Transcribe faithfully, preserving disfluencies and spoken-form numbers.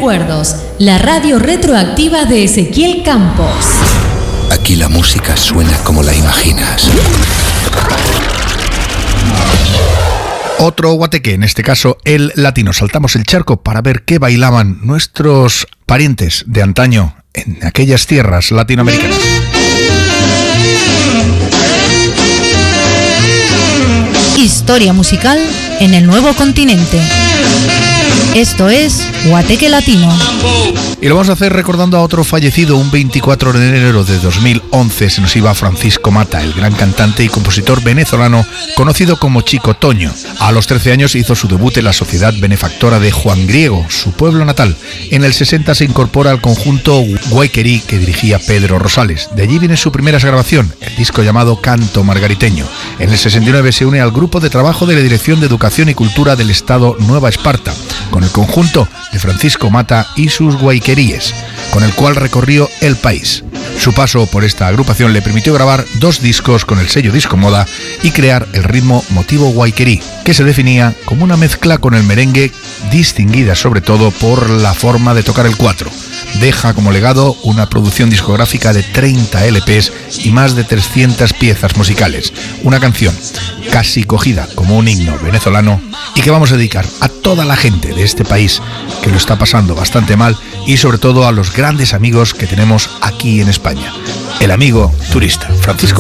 recuerdos, la radio retroactiva de Ezequiel Campos. Aquí la música suena como la imaginas. Otro guateque, en este caso el latino. Saltamos el charco para ver qué bailaban nuestros parientes de antaño en aquellas tierras latinoamericanas. Historia musical en el nuevo continente. Esto es Guateque Latino. Y lo vamos a hacer recordando a otro fallecido. Un veinticuatro de enero de dos mil once se nos iba Francisco Mata, el gran cantante y compositor venezolano conocido como Chico Toño. A los trece años hizo su debut en la Sociedad Benefactora de Juan Griego, su pueblo natal. En el sesenta se incorpora al conjunto Guayquerí que dirigía Pedro Rosales. De allí viene su primera grabación, el disco llamado Canto Margariteño. En el sesenta y nueve se une al grupo de trabajo de la Dirección de Educación y Cultura del Estado Nueva Esparta, con el conjunto de Francisco Mata y sus guayqueríes, con el cual recorrió el país. Su paso por esta agrupación le permitió grabar dos discos con el sello Disco Moda y crear el ritmo motivo guayquerí, que se definía como una mezcla con el merengue, distinguida sobre todo por la forma de tocar el cuatro. Deja como legado una producción discográfica de treinta L Pes y más de trescientas piezas musicales. Una canción casi cogida como un himno venezolano y que vamos a dedicar a toda la gente de este país que lo está pasando bastante mal y sobre todo a los grandes amigos que tenemos aquí en España. El amigo turista, Francisco